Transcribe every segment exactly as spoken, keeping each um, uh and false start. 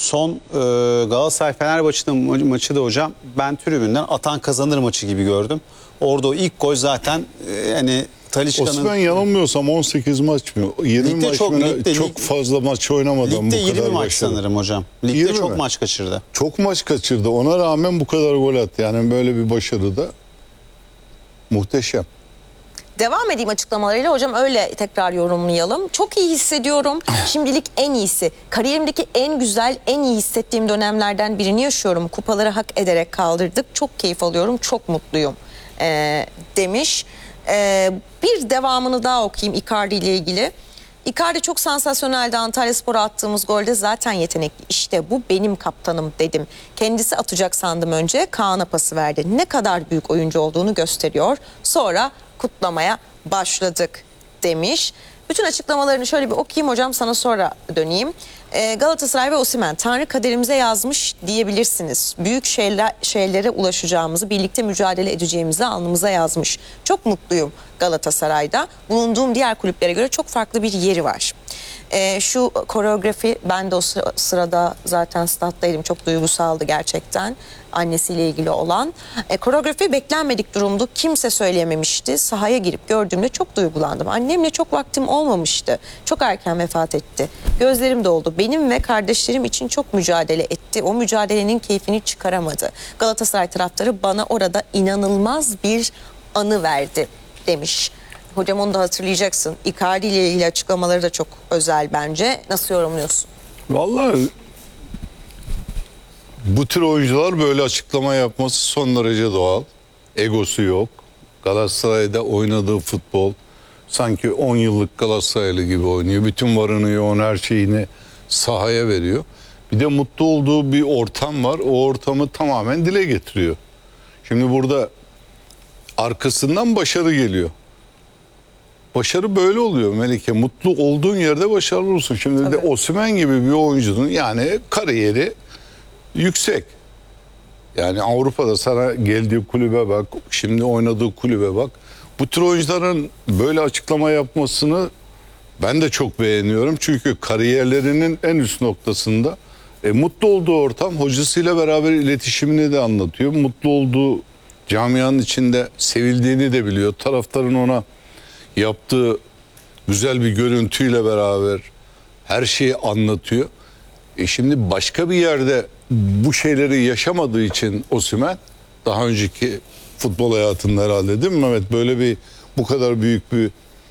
son e, Galatasaray-Fenerbahçe'nin ma maçı da hocam ben tribünden atan kazanır maçı gibi gördüm. Orada o ilk gol zaten e, hani Talisca'nın... Osman yanılmıyorsam on sekiz maç mı? yirmi Ligde maç çok- mı? ligde- Çok lig- fazla maç oynamadan bu Ligde kadar yirmi maç başarılı. sanırım hocam. Ligde yirmi çok mi? maç kaçırdı. Çok maç kaçırdı. Ona rağmen bu kadar gol attı. Yani böyle bir başarı da muhteşem. Devam edeyim açıklamalarıyla hocam, öyle tekrar yorumlayalım. Çok iyi hissediyorum. Şimdilik en iyisi. Kariyerimdeki en güzel, en iyi hissettiğim dönemlerden birini yaşıyorum. Kupaları hak ederek kaldırdık. Çok keyif alıyorum, çok mutluyum ee, demiş. Ee, bir devamını daha okuyayım Icardi ile ilgili. Icardi çok sansasyoneldi. Antalyaspor'a attığımız golde zaten yetenekli. İşte bu benim kaptanım dedim. Kendisi atacak sandım önce. Kaan'a pası verdi. Ne kadar büyük oyuncu olduğunu gösteriyor. Sonra kutlamaya başladık demiş. Bütün açıklamalarını şöyle bir okuyayım hocam, sana sonra döneyim. Ee, Galatasaray ve Osimhen Tanrı kaderimize yazmış diyebilirsiniz. Büyük şeyler, şeylere ulaşacağımızı, birlikte mücadele edeceğimizi alnımıza yazmış. Çok mutluyum Galatasaray'da. Bulunduğum diğer kulüplere göre çok farklı bir yeri var. Ee, şu koreografi, ben de o sıra, sırada zaten stat'taydım, çok duygusaldı gerçekten, annesiyle ilgili olan. E, koreografi beklenmedik durumdu, kimse söyleyememişti. Sahaya girip gördüğümde çok duygulandım. Annemle çok vaktim olmamıştı, çok erken vefat etti. Gözlerim doldu. Benim ve kardeşlerim için çok mücadele etti. O mücadelenin keyfini çıkaramadı. Galatasaray taraftarı bana orada inanılmaz bir anı verdi demiş. Hocam onu da hatırlayacaksın. Icardi ile ilgili açıklamaları da çok özel bence. Nasıl yorumluyorsun? Vallahi bu tür oyuncular böyle açıklama yapması son derece doğal. Egosu yok. Galatasaray'da oynadığı futbol sanki on yıllık Galatasaraylı gibi oynuyor. Bütün varını yoğun her şeyini sahaya veriyor. Bir de mutlu olduğu bir ortam var. O ortamı tamamen dile getiriyor. Şimdi burada arkasından başarı geliyor. Başarı böyle oluyor Melike. Mutlu olduğun yerde başarılı olursun. Şimdi Tabii. de Osimhen gibi bir oyuncunun yani kariyeri yüksek. Yani Avrupa'da sana geldiği kulübe bak, şimdi oynadığı kulübe bak. Bu tür oyuncuların böyle açıklama yapmasını ben de çok beğeniyorum. Çünkü kariyerlerinin en üst noktasında e, mutlu olduğu ortam, hocasıyla beraber iletişimini de anlatıyor. Mutlu olduğu camianın içinde sevildiğini de biliyor. Taraftarın ona yaptığı güzel bir görüntüyle beraber her şeyi anlatıyor. E şimdi başka bir yerde bu şeyleri yaşamadığı için Osimhen, daha önceki futbol hayatında herhalde değil mi Mehmet, böyle bir bu kadar büyük bir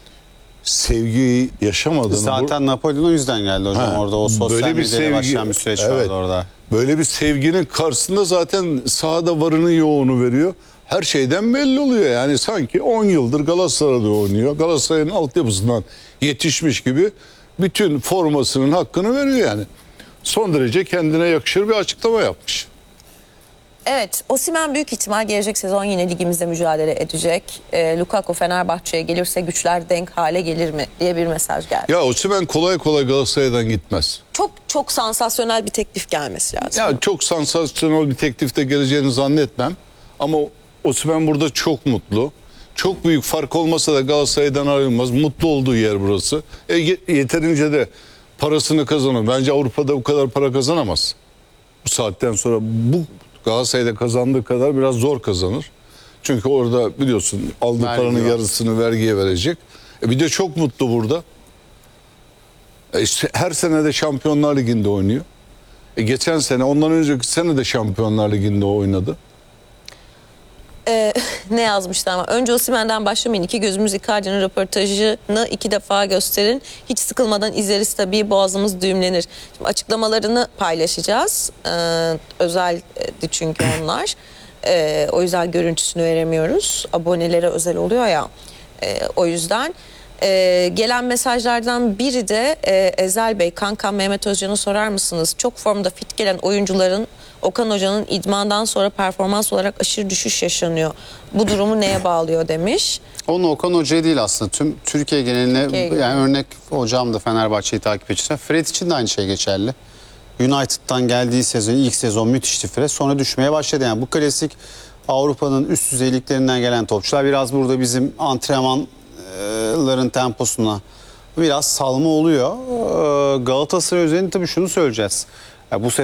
sevgiyi yaşamadığını. Zaten Napoli'den o yüzden geldi hocam, Ha, orada o sosyal böyle bir medyaya sevgi- başlayan bir süreç Evet. vardı orada. Böyle bir sevginin karşısında zaten sahada varını yoğunu veriyor. Her şeyden belli oluyor yani, sanki on yıldır Galatasaray'da oynuyor. Galatasaray'ın altyapısından yetişmiş gibi bütün formasının hakkını veriyor yani. Son derece kendine yakışır bir açıklama yapmış. Evet, Osimhen büyük ihtimal gelecek sezon yine ligimizde mücadele edecek. E, Lukaku Fenerbahçe'ye gelirse güçler denk hale gelir mi diye bir mesaj geldi. Ya Osimhen kolay kolay Galatasaray'dan gitmez. Çok çok sansasyonel bir teklif gelmesi lazım. Ya çok sansasyonel bir teklifte geleceğini zannetmem. Ama Osimhen burada çok mutlu. Çok büyük fark olmasa da Galatasaray'dan ayrılmaz. Mutlu olduğu yer burası. E, yeterince de parasını kazanıyor. Bence Avrupa'da bu kadar para kazanamaz. Bu saatten sonra bu Galatasaray'da kazandığı kadar biraz zor kazanır. Çünkü orada biliyorsun aldığı Vergi paranın var. yarısını vergiye verecek. E, bir de çok mutlu burada. E, işte her sene de Şampiyonlar Ligi'nde oynuyor. E, geçen sene, ondan önceki sene de Şampiyonlar Ligi'nde oynadı. Ee, ne yazmıştı ama? Önce Osimhen'den başlamayın. İki gözümüz Icardi'nin röportajını iki defa gösterin. Hiç sıkılmadan izleriz tabii, boğazımız düğümlenir. Şimdi açıklamalarını paylaşacağız. Ee, özeldi çünkü onlar. Ee, o yüzden görüntüsünü veremiyoruz. Abonelere özel oluyor ya. Ee, o yüzden. Ee, gelen mesajlardan biri de e, Ezel Bey, kankam Mehmet Özcan'a sorar mısınız? Çok formda fit gelen oyuncuların Okan Hoca'nın idmandan sonra performans olarak aşırı düşüş yaşanıyor. Bu durumu neye bağlıyor demiş. Onu Okan Hoca'ya değil aslında, tüm Türkiye geneline, Türkiye yani örnek hocam da Fenerbahçe'yi takip edecek. Fred için de aynı şey geçerli. United'dan geldiği sezon, ilk sezon müthişti Fred, sonra düşmeye başladı. Yani bu klasik Avrupa'nın üst düzeyliklerinden gelen topçular biraz burada bizim antrenmanların temposuna biraz salma oluyor. Galatasaray özelinde tabii şunu söyleyeceğiz. Ya bu